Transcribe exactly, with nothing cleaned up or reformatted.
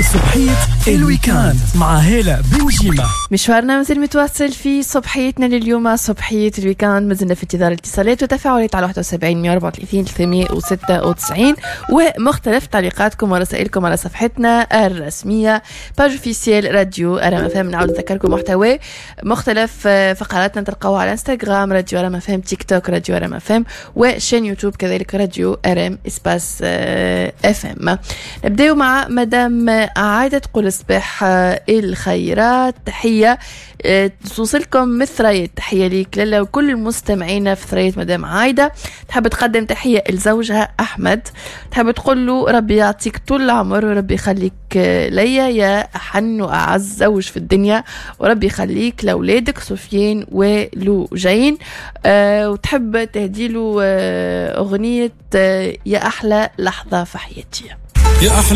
صبحية الويكاند مع هالة بنجيمة. مشوارنا مازال متواصل في صبحيتنا لليوم، صبحية الويكاند. مازلنا في انتظار الاتصالات وتفاعلات على واحد وسبعين مية وأربعة وثلاثين ثلاثمية وستة وتسعين ومختلف تعليقاتكم ورسائلكم على صفحتنا الرسمية باج اوفيسيال راديو ار ام اف ام. نعاود نذكركم محتوى مختلف فقراتنا تلقاوها على انستغرام راديو ار ام اف ام، تيك توك راديو ار ام اف ام، وشين يوتيوب كذلك راديو ار ام اسباس اف ام. نبداو مع مدام عايدة تقول صباح الخيرات، تحية توصلكم مثرية، تحية ليك لالا وكل المستمعين في ثرية مدام عايدة. تحب تقدم تحية لزوجها أحمد، تحب تقول له ربي يعطيك طول العمر وربي يخليك ليا يا أحن وأعز زوج في الدنيا، وربي يخليك لأولادك سفيان ولوجين. أه وتحب تهديله أغنية يا أحلى لحظة في حياتي. يا أحلى